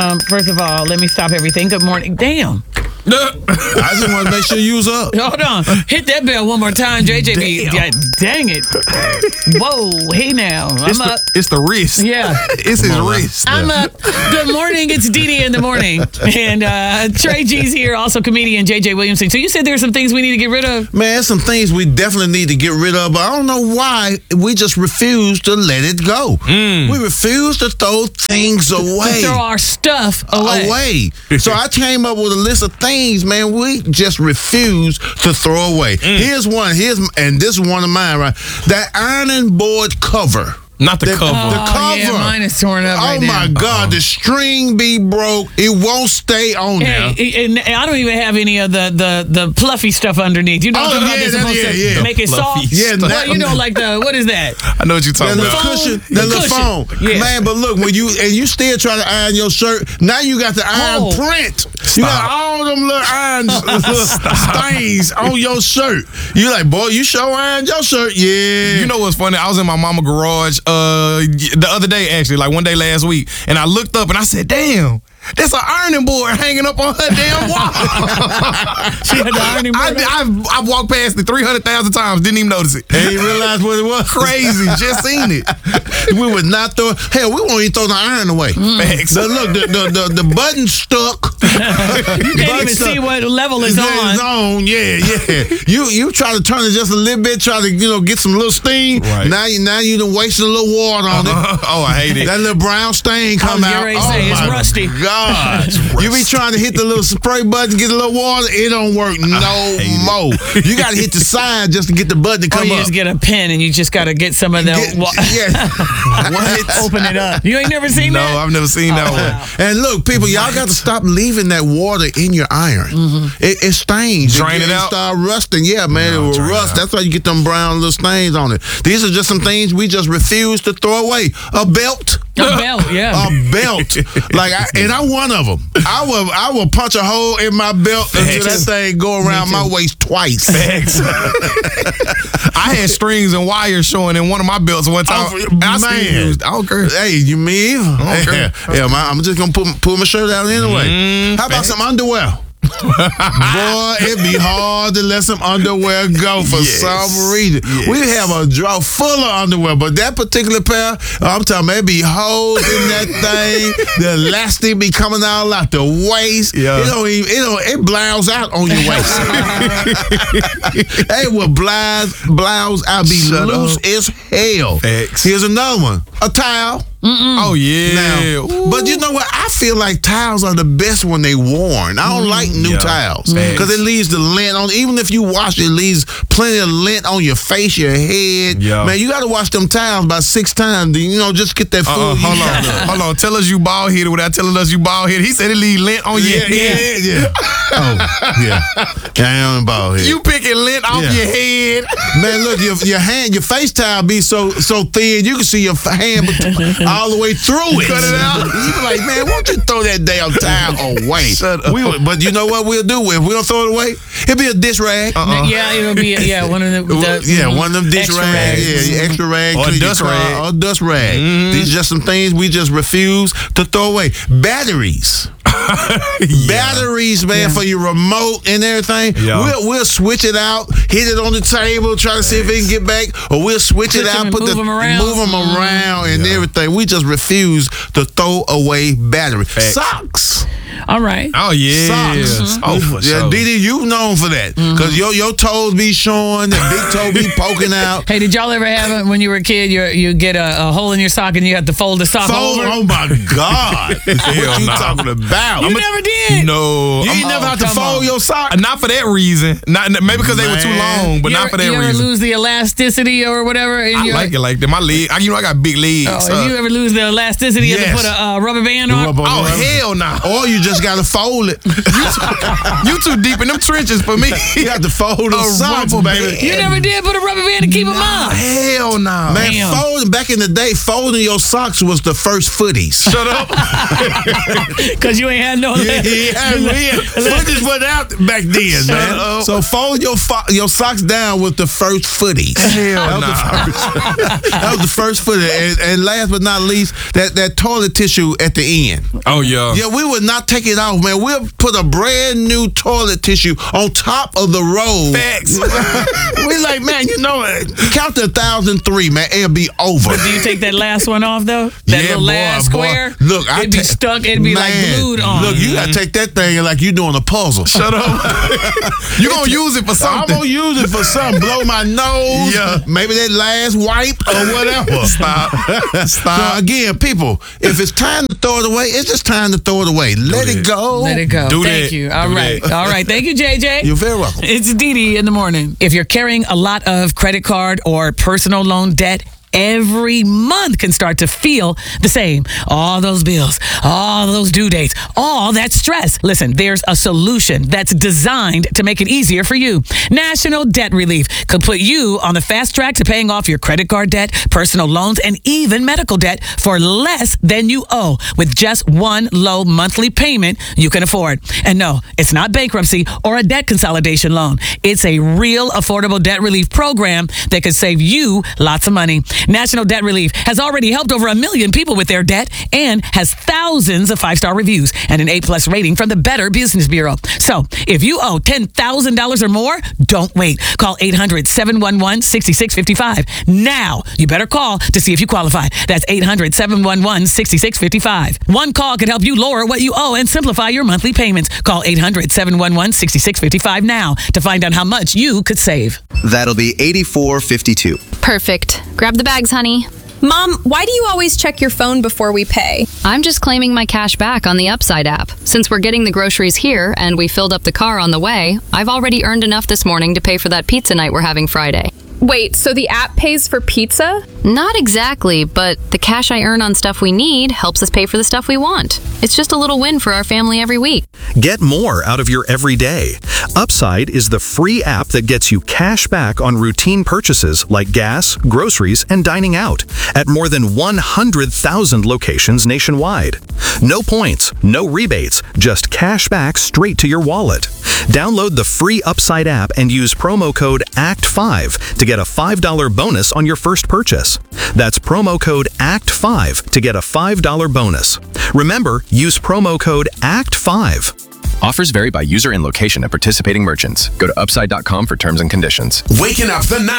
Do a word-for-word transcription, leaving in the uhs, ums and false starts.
Um, first of all, let me stop everything. Good morning. Damn. I just want to make sure you was up. Hold on. Hit that bell one more time, J J B. Damn. Yeah, dang it. Whoa. Hey now. I'm It's up. the, it's the wrist. Yeah. It's his on, wrist. I'm up. Good morning. It's Dee Dee in the morning. And uh, Trey G's here, also comedian J J Williamson. So you said there's some things we need to get rid of? Man, there's some things we definitely need to get rid of, but I don't know why we just refuse to let it go. Mm. We refuse to throw things away. Throw our stuff away. away. So I came up with a list of things, man, we just refuse to throw away. Mm. Here's one. Here's and this is one of mine, right? That ironing board cover. Not the, The- cover. the Oh, cover. yeah, mine is torn up Oh right my now. God, the string be broke. It won't stay on there. Hey, and I don't even have any of the, the, the fluffy stuff underneath. You know Oh, what I'm yeah, They're that- supposed yeah, to yeah. make it Fluffy soft. Yeah, well, that- you know, like the, what is that? I know what you're That talking little about. phone? cushion, The that little cushion. phone. Yeah. Man, but look, when you, and you still try to iron your shirt, now you got the iron Oh. print. You got all them little iron stains on your shirt. You like, boy, you sure ironed your shirt. Yeah. You know what's funny? I was in my mama garage uh, the other day, actually, like one day last week, and I looked up and I said, damn, there's an ironing board hanging up on her damn wall. She had the ironing board. I, I've, I've walked past it three hundred thousand times, didn't even notice it. And you realize what it was? Crazy, just seen it. We would not throw. Hell, we won't even throw the iron away. Facts. The, look, the, the, the, the button stuck. You can't even see what level it's It's on. on, yeah, yeah. You you try to turn it just a little bit, try to you know get some little steam. Right. Now you now you done wasted a little water on it. Oh, I hate it. That little brown stain I come was out. getting ready to say, oh it's my rusty. God, you be trying to hit the little spray button, get a little water. It don't work no hate more. You got to hit the side just to get the button to Or come you up. just get a pen and you just got to get some of the Get- wa- yeah. What? open it up. You ain't never seen No, that? I've never seen that Oh, one. wow. And look, people, y'all got to stop leaving that water in your iron. It, it stains. Drain it, it out? Start rusting. Yeah, man, No, it will drain it rust. out. That's why you get them brown little stains on it. These are just some things we just refuse to throw away. A belt. A belt, yeah. A belt, like, I, and I'm one of them. I will, I will punch a hole in my belt until that Facts. thing go around my waist twice. Facts. I had strings and wires showing in one of my belts one time. Oh, I still man. used- I don't care. Hey, you me either? don't care. Yeah, yeah, man, I'm just gonna pull, pull my shirt out anyway. Mm, How about facts. some underwear? Boy, it'd be hard to let some underwear go for Yes. some reason. Yes. We have a drawer full of underwear, but that particular pair, I'm talking about, it be holes in that thing. The elastic be coming out out the waist. Yeah. It don't even, it don't, it blouse out on your waist. It will blouse, blouse out, be Shut loose up. as hell. Facts. Here's another one. A towel. Oh, yeah. Now, but you know what? I feel like towels are the best when they worn. I don't like new Yeah. towels Facts. because it leaves the lint on. Even if you wash it, it leaves plenty of lint on your face, your head. Yeah. Man, you got to wash them towels about six times. You know, just get that food. Uh-uh, hold on, hold on. Tell us you bald headed without telling us you bald headed. He said it leave lint on your Yeah, head. yeah, yeah. Oh, yeah. I am bald head. You picking lint off Yeah. your head. Man, look, your your hand, your face towel be so so thin, you can see your f- hand bet- all the way through it. Cut it out. You be like, man, won't you throw that damn towel away? Shut up. We would- but you know what we'll do? If we don't throw it away, it'll be a dish rag. Uh-uh. Yeah, it'll be, yeah, one of the, the yeah, one of them dish extra rags. rags. Yeah, extra rag. Or clean your dust car, rag. Or dust rag. These are just some things we just refuse to throw away. Batteries. Batteries, man, for your remote and everything. Yeah. We'll we'll switch it out, hit it on the table, try to see if it can get back, or we'll switch it Switch 'em out, and put move the 'em around. move them around and Yeah. everything. We just refuse to throw away battery. Facts. Socks. All right. Oh, yeah. Socks. Oh, for yeah, sure. Dee Dee, you known for that. Because your, your toes be showing, the big toe be poking out. Hey, did y'all ever have it when you were a kid? You you get a, a hole in your sock and you have to fold the sock Fold, over. oh my God. what Hell you nah. talking about? You never did. No. You ain't I'm- never Oh, have to come fold on. your sock? Not for that reason. Not maybe because they were too Man. long, but you not ever, for that you ever reason. lose the elasticity or whatever? In I your, like it like that. My leg, I, you know, I got big legs. Oh, so- if you ever lose the elasticity, you have Yes. to put a uh, rubber band on. Rubber- oh hell no! Or you just just got to fold it. You too deep in them trenches for me. You got to fold those socks, rubber baby. You never did put a rubber band to keep them up. Hell no. Man, Damn. folding back in the day, folding your socks was the first footies. Shut up. Because you ain't had no. Yeah, yeah, yeah. Footies went out back then, man. up. So fold your fo- your socks down with the first footies. Hell that, was nah. the first, that was the first footy. And, and last but not least, that, that toilet tissue at the end. Oh, yeah. Yeah, we would not take it off, man. We'll put a brand new toilet tissue on top of the roll. Facts. We like, man, you know, count to a thousand three, man. It'll be over. Do you take that last one off though? That Yeah, little boy, last boy. square. Look, I it'd be ta- stuck. It'd be like Man, glued on. Look, you gotta take that thing like you doing a puzzle. Shut up. You gonna use it for I'm something. gonna use it for something. Blow my nose. Yeah. Maybe that last wipe or whatever. Stop. Stop. So again, people, if it's time to throw it away, it's just time to throw it away. Let that. it go. Let it go. Do Thank that. you. All Do right. that. All right. Thank you, J J. You're very welcome. It's Dee Dee in the morning. If you're carrying a lot of credit card or personal loan debt, every month can start to feel the same. All those bills, all those due dates, all that stress. Listen, there's a solution that's designed to make it easier for you. National Debt Relief could put you on the fast track to paying off your credit card debt, personal loans, and even medical debt for less than you owe with just one low monthly payment you can afford. And no, it's not bankruptcy or a debt consolidation loan. It's a real affordable debt relief program that could save you lots of money. National Debt Relief has already helped over a million people with their debt and has thousands of five-star reviews and an A-plus rating from the Better Business Bureau. So if you owe ten thousand dollars or more, don't wait. Call eight hundred, seven one one, six six five five. Now, you better call to see if you qualify. That's eight hundred, seven one one, six six five five. One call could help you lower what you owe and simplify your monthly payments. Call eight hundred, seven one one, six six five five now to find out how much you could save. That'll be eighty-four fifty-two. Perfect. Grab the bags, honey. Mom, why do you always check your phone before we pay? I'm just claiming my cash back on the Upside app. Since we're getting the groceries here and we filled up the car on the way, I've already earned enough this morning to pay for that pizza night we're having Friday. Wait, so the app pays for pizza? Not exactly, but the cash I earn on stuff we need helps us pay for the stuff we want. It's just a little win for our family every week. Get more out of your everyday. Upside is the free app that gets you cash back on routine purchases like gas, groceries, and dining out at more than one hundred thousand locations nationwide. No points, no rebates, just cash back straight to your wallet. Download the free Upside app and use promo code A C T five to get a five dollar bonus on your first purchase. That's promo code A C T five to get a five dollar bonus. Remember, use promo code A C T five. Offers vary by user and location at participating merchants. Go to upside dot com for terms and conditions. Waking up the night.